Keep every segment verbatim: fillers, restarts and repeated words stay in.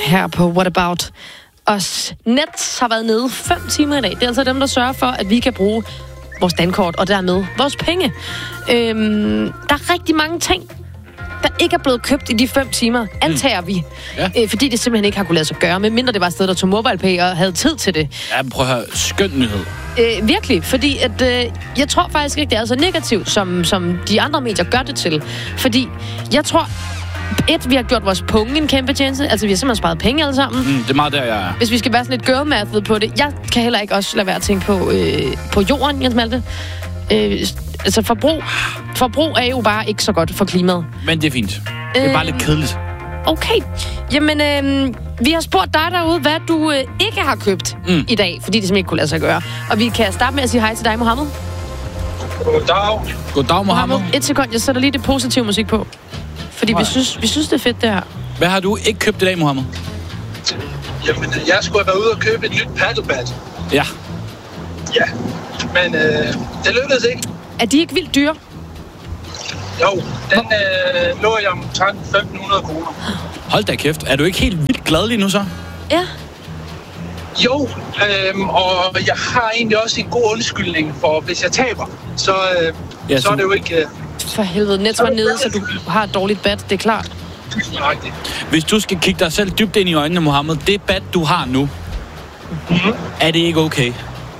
her på What About Us. Nets har været nede fem timer i dag. Det er altså dem, der sørger for, at vi kan bruge vores dankort og dermed vores penge. Øhm, der er rigtig mange ting, der ikke er blevet købt i de fem timer, antager vi. Ja. Øh, fordi det simpelthen ikke har kunne lade sig gøre, medmindre det var et sted, der tog MobilePay og havde tid til det. Ja, prøv at høre. Skøn nyhed. Øh, virkelig, fordi at, øh, jeg tror faktisk ikke, det er så negativt, som, som de andre medier gør det til. Fordi jeg tror, et, vi har gjort vores punge en kæmpe tjeneste. Altså, vi har simpelthen sparet penge alle sammen. Mm, det er meget der, jeg er. Hvis vi skal være sådan lidt girl-mathed på det. Jeg kan heller ikke også lade være at tænke på, øh, på jorden, Jens Malte. Øh, altså, forbrug, forbrug er jo bare ikke så godt for klimaet. Men det er fint. Det er bare lidt kedeligt. Okay. Jamen, øh, vi har spurgt dig derude, hvad du øh, ikke har købt mm. i dag, fordi det simpelthen ikke kunne lade sig gøre. Og vi kan starte med at sige hej til dig, Mohammed. Goddag. Goddag, Mohammed. Et sekund, jeg sætter lige det positive musik på. Fordi vi synes, vi synes, det er fedt, det her. Hvad har du ikke købt i dag, Mohammed? Jamen, jeg skulle have været ude og købe et nyt paddlebat. Ja. Ja, men øh, det lykkedes ikke. Er de ikke vildt dyre? Jo, den øh, lå jeg omtrent femten hundrede kroner. Hold da kæft. Er du ikke helt vildt glad lige nu så? Ja. Jo, øh, og jeg har egentlig også en god undskyldning for, hvis jeg taber, så, øh, ja, så er det jo ikke... Øh, For helvede, Netto er nede, så du har et dårligt bat, det er klart. Hvis du skal kigge dig selv dybt ind i øjnene, Mohammed, det bat, du har nu, mm-hmm. er det ikke okay?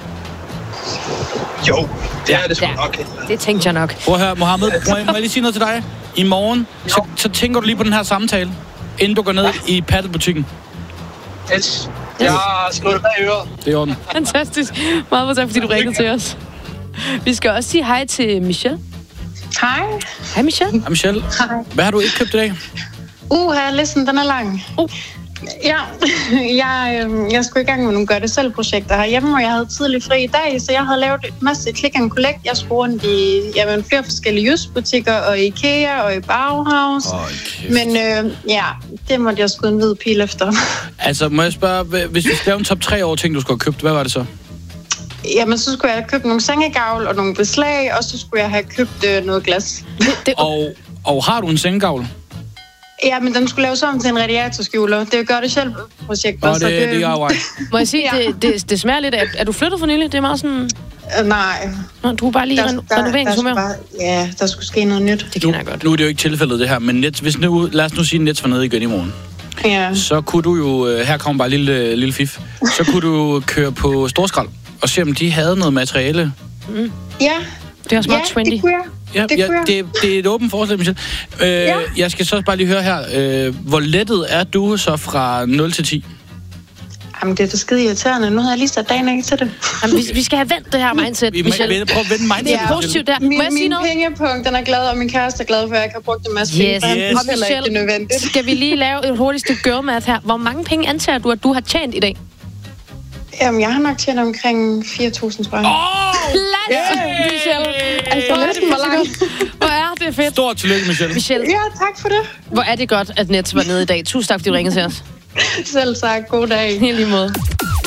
Jo, det er det sgu ja. nok. Det tænkte jeg nok. Prøv at høre, Mohammed, må jeg, må jeg lige sige noget til dig? I morgen, så, så tænker du lige på den her samtale, inden du går ned ja. i paddelbutikken. Yes. Jeg har skrevet det bag øret. Det er orden. Fantastisk. Meget tak, fordi du ringede til os. Vi skal også sige hej til Michelle. Hej. Hej, Michelle. Hej, Michelle. Hej. Hvad har du ikke købt i dag? Uha, listen, den er lang. Uh. Ja, jeg, øh, jeg skulle i gang med nogle gør-det-selv-projekter herhjemme, og jeg havde tidlig fri i dag, så jeg havde lavet en masse click and collect. Jeg skulle rundt i jamen, flere forskellige Jysk-butikker, og i IKEA, og i Bauhaus. Oh, Men øh, ja, det måtte jeg skyde en hvid pil efter. Altså, må jeg spørge, hvis vi skal lave en top tre over ting, du skulle have købt, hvad var det så? Jamen, så skulle jeg have købt nogle sengegavl og nogle beslag, og så skulle jeg have købt øh, noget glas. Det, det, og, og har du en sengegavl? Ja, men den skulle laves om til en radiatorskjuler. Det er jo gør-det-selv-projekt. Nå, det, det, det er jo Må jeg sige, ja. det, det, det smager lidt af... Er du flyttet for nylig? Det er meget sådan... Uh, nej. Nå, du er bare lige ren- renoveringshumør. Ja, der skulle ske noget nyt. Det kender jeg godt. Nu er det jo ikke tilfældet, det her, men net, hvis nu, lad os nu sige, at Nets var nede igen i morgen. Ja. Så kunne du jo... Her kommer bare en lille, lille fif. Så kunne du køre på Storskrald og se, om de havde noget materiale. Mm. Ja. Det er også meget ja, trendy. det kunne jeg. Ja, det, ja, kunne jeg. det, det er et åbent forslag, Michelle. Øh, ja. Jeg skal så bare lige høre her. Øh, hvor lettet er du så fra nul til ti? Jamen, det er da skide irriterende. Nu havde jeg lige sat dagen ikke til det. Jamen, vi, vi skal have vendt det her mindset, vi, Michelle. Prøv at vende mindset. Det er positivt der. Må Min, jeg sige min noget? pengepunkt, den er glad, og min kæreste er glad for, at jeg ikke har brugt en masse yes. penge. For Yes. han synes heller ikke, det er nødvendigt. Skal vi lige lave et hurtigt stykke girl-math her? Hvor mange penge antager du, at du har tjent i dag? Jamen, jeg har nok tjent omkring fire tusind, tror jeg. Åh! Lad os, Michelle. Altså, næsten for langt. Hvor er det fedt. Stort tillykke, Michelle. Michelle. Ja, tak for det. Hvor er det godt, at Nets var nede i dag. Tusind tak, fordi du ringede til os. Selv sagt. God dag. I lige måde.